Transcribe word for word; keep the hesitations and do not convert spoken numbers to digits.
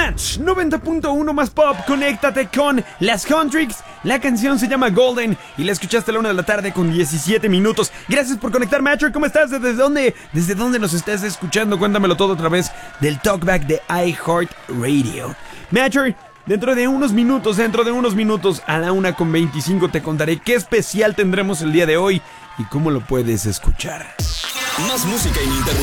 Dance noventa punto uno más pop. Conéctate con las Contrix. La canción se llama Golden y la escuchaste a la una de la tarde con diecisiete minutos. Gracias por conectar, Matcher. ¿Cómo estás? ¿Desde dónde? ¿Desde dónde nos estás escuchando? Cuéntamelo todo a través del Talkback de iHeartRadio. Matcher, dentro de unos minutos, dentro de unos minutos, a la una con veinticinco te contaré qué especial tendremos el día de hoy y cómo lo puedes escuchar. Más música ininterrumpida.